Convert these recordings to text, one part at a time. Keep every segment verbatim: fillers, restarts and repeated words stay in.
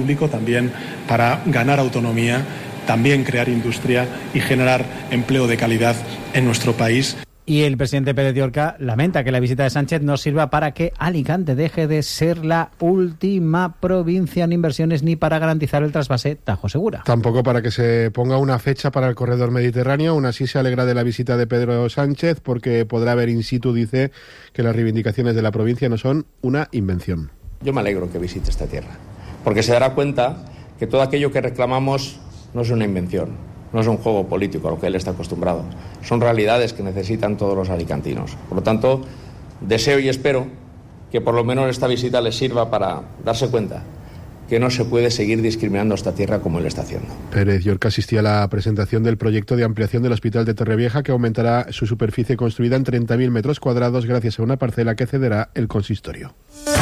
público, también para ganar autonomía, también crear industria y generar empleo de calidad en nuestro país. Y el presidente Pérez Llorca lamenta que la visita de Sánchez no sirva para que Alicante deje de ser la última provincia en inversiones ni para garantizar el trasvase Tajo Segura. Tampoco para que se ponga una fecha para el corredor mediterráneo. Aún así se alegra de la visita de Pedro Sánchez porque podrá ver in situ, dice, que las reivindicaciones de la provincia no son una invención. Yo me alegro que visite esta tierra, porque se dará cuenta que todo aquello que reclamamos no es una invención. No es un juego político a lo que él está acostumbrado. Son realidades que necesitan todos los alicantinos. Por lo tanto, deseo y espero que por lo menos esta visita les sirva para darse cuenta que no se puede seguir discriminando a esta tierra como él está haciendo. Pérez Llorca asistía a la presentación del proyecto de ampliación del Hospital de Torrevieja, que aumentará su superficie construida en treinta mil metros cuadrados gracias a una parcela que cederá el consistorio.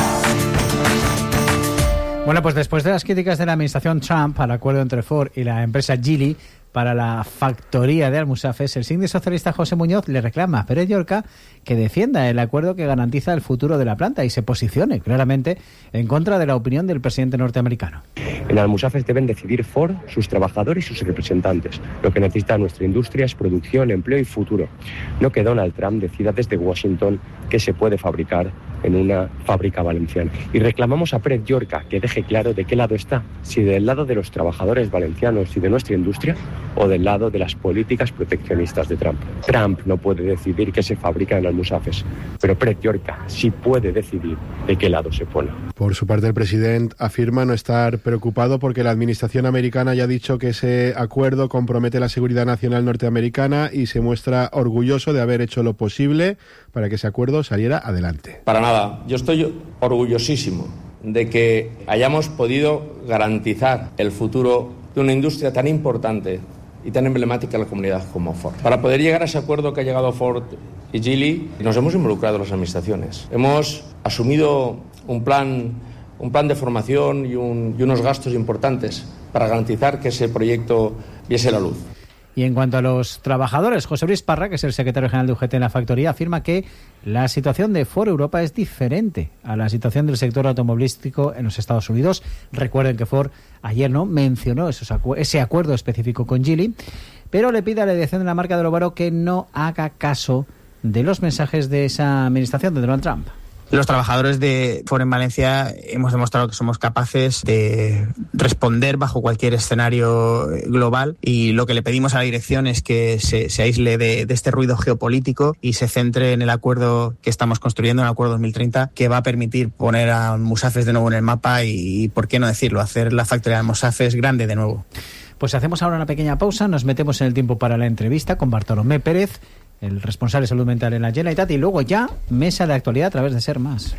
Bueno, pues después de las críticas de la administración Trump al acuerdo entre Ford y la empresa Geely para la factoría de Almusafes, el síndico socialista José Muñoz le reclama a Pérez Llorca que defienda el acuerdo que garantiza el futuro de la planta y se posicione claramente en contra de la opinión del presidente norteamericano. En Almusafes deben decidir Ford, sus trabajadores y sus representantes. Lo que necesita nuestra industria es producción, empleo y futuro. No que Donald Trump decida desde Washington que se puede fabricar en una fábrica valenciana. Y reclamamos a Pérez Llorca que deje claro de qué lado está, si del lado de los trabajadores valencianos y de nuestra industria o del lado de las políticas proteccionistas de Trump. Trump no puede decidir qué se fabrica en Almusafes, pero Pérez Llorca sí puede decidir de qué lado se pone. Por su parte, el presidente afirma no estar preocupado porque la administración americana ya ha dicho que ese acuerdo compromete la seguridad nacional norteamericana y se muestra orgulloso de haber hecho lo posible para que ese acuerdo saliera adelante. Para nada, yo estoy orgullosísimo de que hayamos podido garantizar el futuro de una industria tan importante y tan emblemática en la comunidad como Ford. Para poder llegar a ese acuerdo que ha llegado Ford y Geely, nos hemos involucrado las administraciones. Hemos asumido un plan, un plan de formación y, un, y unos gastos importantes para garantizar que ese proyecto viese la luz. Y en cuanto a los trabajadores, José Luis Parra, que es el secretario general de U G T en la factoría, afirma que la situación de Ford Europa es diferente a la situación del sector automovilístico en los Estados Unidos. Recuerden que Ford ayer no mencionó esos acu- ese acuerdo específico con Geely, pero le pide a la dirección de la marca del Ovaro que no haga caso de los mensajes de esa administración de Donald Trump. Los trabajadores de Ford en Valencia hemos demostrado que somos capaces de responder bajo cualquier escenario global y lo que le pedimos a la dirección es que se, se aísle de, de este ruido geopolítico y se centre en el acuerdo que estamos construyendo, el acuerdo dos mil treinta, que va a permitir poner a Almusafes de nuevo en el mapa y, y, ¿por qué no decirlo?, hacer la factoría de Almusafes grande de nuevo. Pues hacemos ahora una pequeña pausa, nos metemos en el tiempo para la entrevista con Bartolomé Pérez, el responsable de salud mental en la Generalitat, y luego ya mesa de actualidad a través de Ser Más.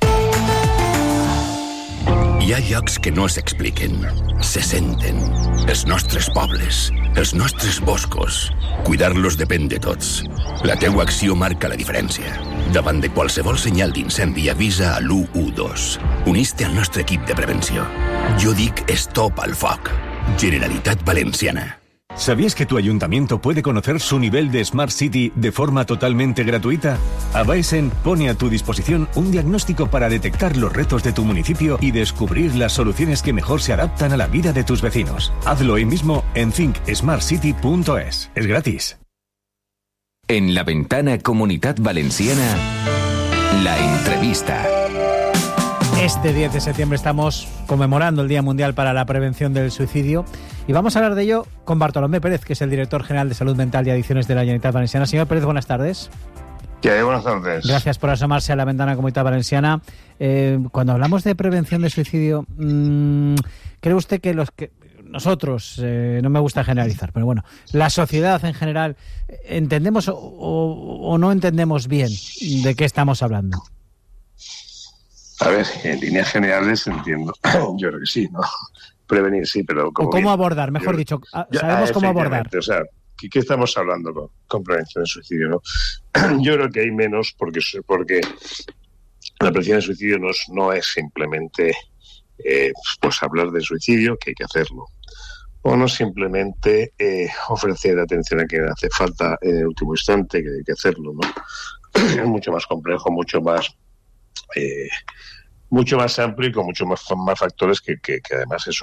Hi ha llocs que no s'expliquen, se senten. Els nostres pobles, els nostres boscos. Cuidar-los depèn de tots. La teua acció marca la diferència. Davant de qualsevol senyal d'incendi, avisa a l'u u dos. Unís-te al nostre equip de prevenció. Jo dic Stop al foc. Generalitat Valenciana. ¿Sabías que tu ayuntamiento puede conocer su nivel de Smart City de forma totalmente gratuita? Abaesen pone a tu disposición un diagnóstico para detectar los retos de tu municipio y descubrir las soluciones que mejor se adaptan a la vida de tus vecinos. Hazlo hoy mismo en think smart city punto es. Es gratis. En La Ventana Comunidad Valenciana, la entrevista. Este diez de septiembre estamos conmemorando el Día Mundial para la Prevención del Suicidio y vamos a hablar de ello con Bartolomé Pérez, que es el director general de Salud Mental y Adicciones de la Generalitat Valenciana. Señor Pérez, buenas tardes. ¿Qué hay? Buenas tardes. Gracias por asomarse a La Ventana Comunidad Valenciana. Eh, cuando hablamos de prevención del suicidio, mmm, ¿cree usted que los que nosotros, eh, no me gusta generalizar, pero bueno, la sociedad en general, entendemos o, o, o no entendemos bien de qué estamos hablando? A ver, en líneas generales entiendo. Yo creo que sí, ¿no? Prevenir sí, pero... Como ¿O cómo bien, abordar? Mejor yo, dicho, ya, sabemos cómo abordar. O sea, ¿qué, qué estamos hablando con, con prevención del suicidio, no? Yo creo que hay menos porque, porque la prevención del suicidio no es, no es simplemente eh, pues hablar de suicidio, que hay que hacerlo. O no simplemente eh, ofrecer atención a quien hace falta en el último instante, que hay que hacerlo, ¿no? Es mucho más complejo, mucho más... Eh, mucho más amplio y con muchos más, más factores que, que, que además eso